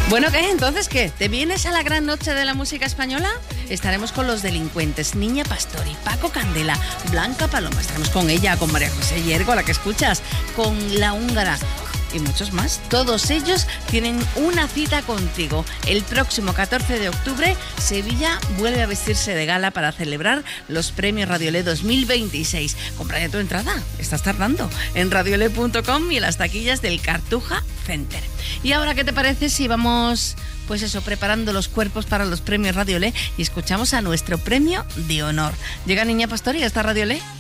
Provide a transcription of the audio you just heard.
Bueno, ¿qué? Entonces, ¿qué? ¿Te vienes a la gran noche de la música española? Estaremos con Los Delincuentes, Niña Pastori, Paco Candela, Blanca Paloma. Estaremos con ella, con María José Hiergo, la que escuchas, con La Húngara y muchos más. Todos ellos tienen una cita contigo. El próximo 14 de octubre, Sevilla vuelve a vestirse de gala para celebrar los premios Radiolé 2026. Compra ya tu entrada, estás tardando, en radiolé.com y en las taquillas del Cartuja Center. Y ahora, ¿qué te parece si vamos, pues eso, preparando los cuerpos para los premios Radiolé y escuchamos a nuestro premio de honor? Llega Niña Pastori, ¿está Radiolé?